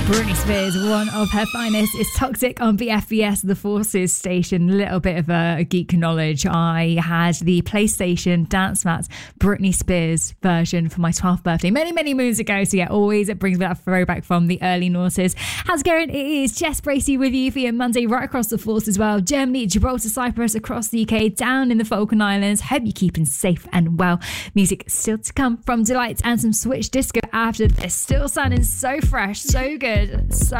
Britney Spears, one of her finest, is Toxic on BFBS, the Forces station. A little bit of a geek knowledge. I had the PlayStation Dance Mats Britney Spears version for my 12th birthday many moons ago. So yeah, always it brings me that throwback from the early noughties. How's it going? It is Jess Bracey with you for your Monday right across the Force as well. Germany, Gibraltar, Cyprus, across the UK, down in the Falkland Islands. Hope you're keeping safe and well. Music still to come from Delight and some Switch Disco after this. Still sounding so fresh, so good. So